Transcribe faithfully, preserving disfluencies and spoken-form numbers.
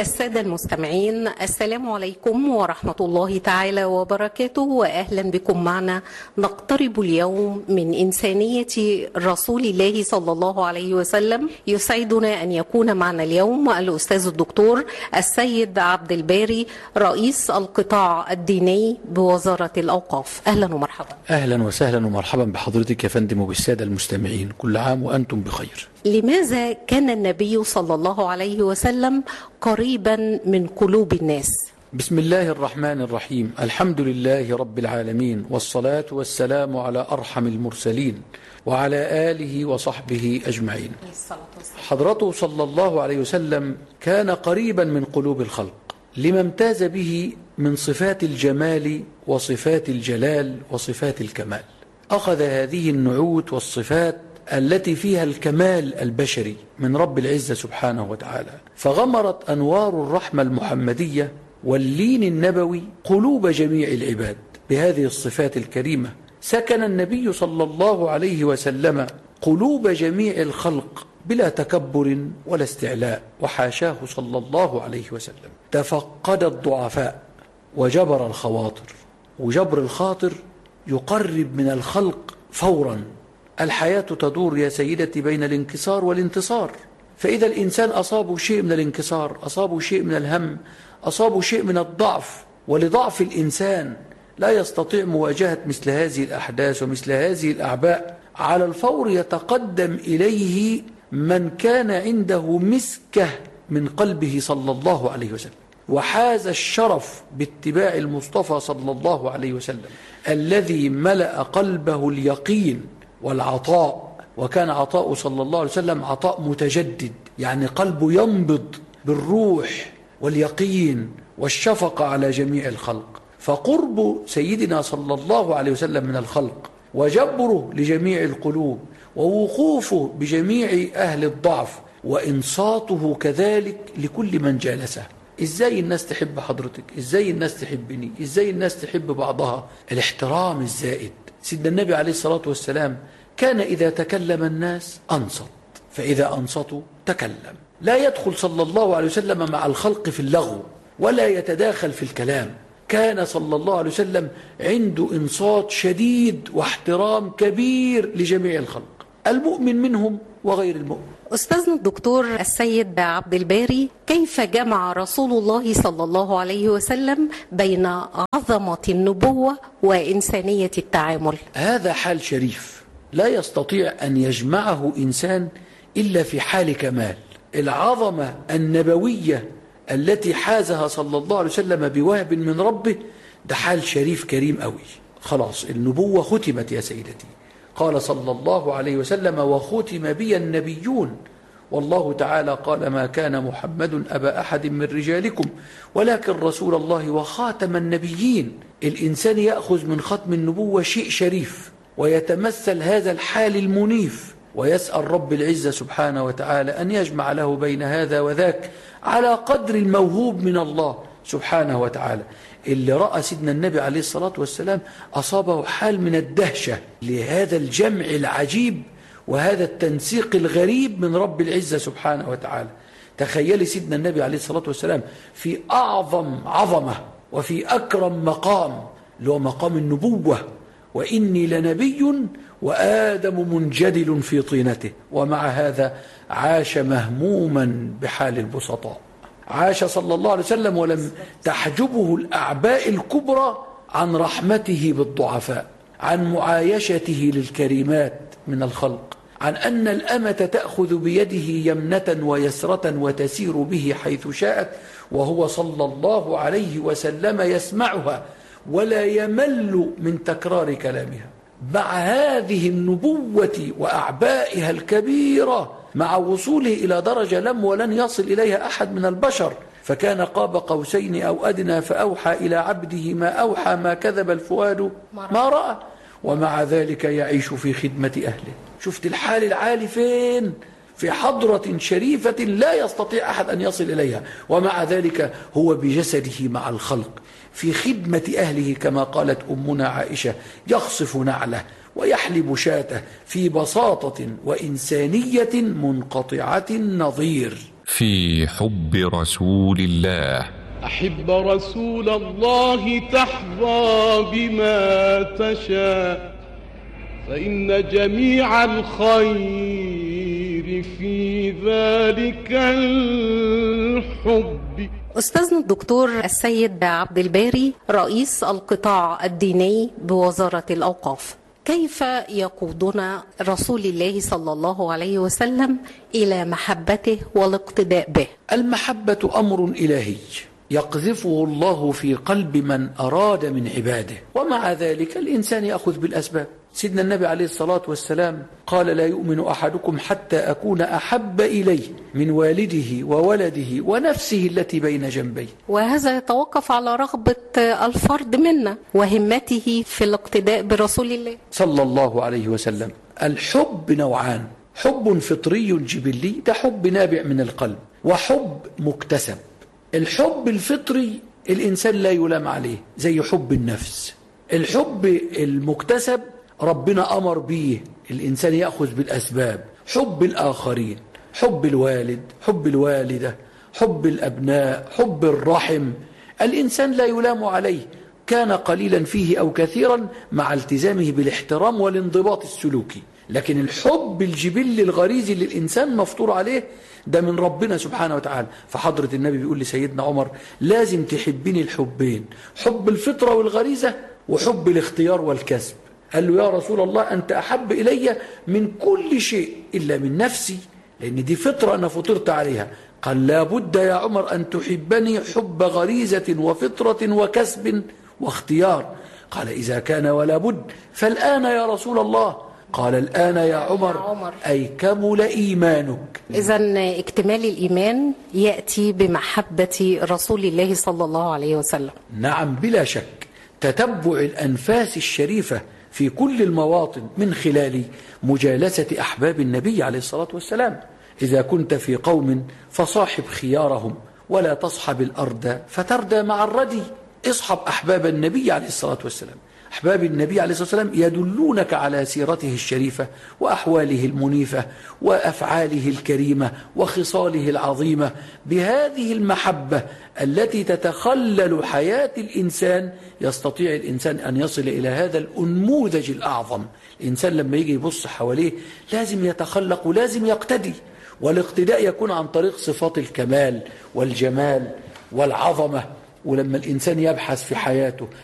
السادة المستمعين، السلام عليكم ورحمة الله تعالى وبركاته، وأهلا بكم معنا. نقترب اليوم من إنسانية رسول الله صلى الله عليه وسلم. يسعدنا أن يكون معنا اليوم الأستاذ الدكتور السيد عبد الباري، رئيس القطاع الديني بوزارة الأوقاف. أهلا ومرحبا. أهلا وسهلا ومرحبا بحضرتك يا فندم وبالسادة المستمعين، كل عام وأنتم بخير. لماذا كان النبي صلى الله عليه وسلم قريبا من قلوب الناس؟ بسم الله الرحمن الرحيم، الحمد لله رب العالمين، والصلاة والسلام على أرحم المرسلين وعلى آله وصحبه أجمعين. حضرته صلى الله عليه وسلم كان قريبا من قلوب الخلق لما امتاز به من صفات الجمال وصفات الجلال وصفات الكمال. أخذ هذه النعوت والصفات التي فيها الكمال البشري من رب العزة سبحانه وتعالى، فغمرت أنوار الرحمة المحمدية واللين النبوي قلوب جميع العباد بهذه الصفات الكريمة. سكن النبي صلى الله عليه وسلم قلوب جميع الخلق بلا تكبر ولا استعلاء، وحاشاه صلى الله عليه وسلم. تفقد الضعفاء وجبر الخواطر، وجبر الخاطر يقرب من الخلق فورا. الحياة تدور يا سيدتي بين الانكسار والانتصار، فإذا الإنسان أصابه شيء من الانكسار، أصابه شيء من الهم، أصابه شيء من الضعف، ولضعف الإنسان لا يستطيع مواجهة مثل هذه الأحداث ومثل هذه الأعباء، على الفور يتقدم إليه من كان عنده مسكة من قلبه صلى الله عليه وسلم، وحاز الشرف باتباع المصطفى صلى الله عليه وسلم الذي ملأ قلبه اليقين والعطاء. وكان عطاؤه صلى الله عليه وسلم عطاء متجدد، يعني قلبه ينبض بالروح واليقين والشفقة على جميع الخلق. فقرب سيدنا صلى الله عليه وسلم من الخلق وجبره لجميع القلوب ووقوفه بجميع أهل الضعف وإنصاته كذلك لكل من جالسه. إزاي الناس تحب حضرتك؟ إزاي الناس تحبني؟ إزاي الناس تحب بعضها؟ الاحترام الزائد. سيدنا النبي عليه الصلاة والسلام كان إذا تكلم الناس أنصت، فإذا أنصتوا تكلم. لا يدخل صلى الله عليه وسلم مع الخلق في اللغو ولا يتداخل في الكلام. كان صلى الله عليه وسلم عنده إنصات شديد واحترام كبير لجميع الخلق، المؤمن منهم وغير المؤمن. أستاذنا الدكتور السيد عبد الباري، كيف جمع رسول الله صلى الله عليه وسلم بين عظمة النبوة وإنسانية التعامل؟ هذا حال شريف لا يستطيع أن يجمعه إنسان إلا في حال كمال. العظمة النبوية التي حازها صلى الله عليه وسلم بوهب من ربه، ده حال شريف كريم قوي. خلاص النبوة ختمت يا سيدتي. قال صلى الله عليه وسلم: وختم بي النبيون، والله تعالى قال: ما كان محمد أبا أحد من رجالكم ولكن رسول الله وخاتم النبيين. الإنسان يأخذ من ختم النبوة شيء شريف ويتمثل هذا الحال المنيف، ويسأل رب العزة سبحانه وتعالى أن يجمع له بين هذا وذاك على قدر الموهوب من الله سبحانه وتعالى. اللي رأى سيدنا النبي عليه الصلاة والسلام أصابه حال من الدهشة لهذا الجمع العجيب وهذا التنسيق الغريب من رب العزة سبحانه وتعالى. تخيلي سيدنا النبي عليه الصلاة والسلام في أعظم عظمة وفي أكرم مقام، اللي هو مقام النبوة، وإني لنبي وآدم منجدل في طينته، ومع هذا عاش مهموما بحال البسطاء. عاش صلى الله عليه وسلم ولم تحجبه الأعباء الكبرى عن رحمته بالضعفاء، عن معايشته للكريمات من الخلق، عن أن الأمة تأخذ بيده يمنة ويسرة وتسير به حيث شاءت، وهو صلى الله عليه وسلم يسمعها ولا يمل من تكرار كلامها. مع هذه النبوة وأعبائها الكبيرة، مع وصوله إلى درجة لم ولن يصل إليها أحد من البشر، فكان قاب قوسين أو أدنى فأوحى إلى عبده ما أوحى، ما كذب الفؤاد ما رأى، ومع ذلك يعيش في خدمة أهله. شفت الحال العالي فين؟ في حضرة شريفة لا يستطيع أحد أن يصل إليها، ومع ذلك هو بجسده مع الخلق في خدمة أهله، كما قالت أمنا عائشة: يخصف نعله ويحلب شاته في بساطة وإنسانية منقطعة النظير. في حب رسول الله. أحب رسول الله تحظى بما تشاء، فإن جميع الخير في ذلك الحب. أستاذنا الدكتور السيد عبد الباري رئيس القطاع الديني بوزارة الأوقاف، كيف يقودنا رسول الله صلى الله عليه وسلم إلى محبته والاقتداء به؟ المحبة أمر إلهي يقذفه الله في قلب من أراد من عباده، ومع ذلك الإنسان يأخذ بالأسباب. سيدنا النبي عليه الصلاة والسلام قال: لا يؤمن أحدكم حتى أكون أحب إليه من والده وولده ونفسه التي بين جنبيه. وهذا يتوقف على رغبة الفرد منا وهمته في الاقتداء برسول الله صلى الله عليه وسلم. الحب نوعان: حب فطري جبلي، ده حب نابع من القلب، وحب مكتسب. الحب الفطري الإنسان لا يلام عليه زي حب النفس. الحب المكتسب ربنا أمر به، الإنسان يأخذ بالأسباب. حب الآخرين، حب الوالد، حب الوالدة، حب الأبناء، حب الرحم، الإنسان لا يلام عليه، كان قليلا فيه أو كثيرا مع التزامه بالاحترام والانضباط السلوكي. لكن الحب الجبلي الغريزي اللي الإنسان مفطور عليه ده من ربنا سبحانه وتعالى. فحضرة النبي بيقول لسيدنا عمر: لازم تحبني الحبين، حب الفطرة والغريزة وحب الاختيار والكسب. قال له: يا رسول الله، أنت أحب إلي من كل شيء إلا من نفسي، لأن دي فطرة أنا فطرت عليها. قال: لا بد يا عمر أن تحبني حب غريزة وفطرة وكسب واختيار. قال: إذا كان ولا بد فالآن يا رسول الله. قال: الآن يا عمر, عمر. أي كمل إيمانك. إذن اكتمال الإيمان يأتي بمحبة رسول الله صلى الله عليه وسلم. نعم بلا شك. تتبع الأنفاس الشريفة في كل المواطن من خلال مجالسة أحباب النبي عليه الصلاة والسلام. إذا كنت في قوم فصاحب خيارهم ولا تصحب الأرض فتردى مع الردي. اصحب أحباب النبي عليه الصلاة والسلام. أحباب النبي عليه الصلاة والسلام يدلونك على سيرته الشريفة وأحواله المنيفة وأفعاله الكريمة وخصاله العظيمة. بهذه المحبة التي تتخلل حياة الإنسان يستطيع الإنسان أن يصل إلى هذا الأنموذج الأعظم. الإنسان لما يجي يبص حواليه لازم يتخلق ولازم يقتدي، والاقتداء يكون عن طريق صفات الكمال والجمال والعظمة. ولما الإنسان يبحث في حياته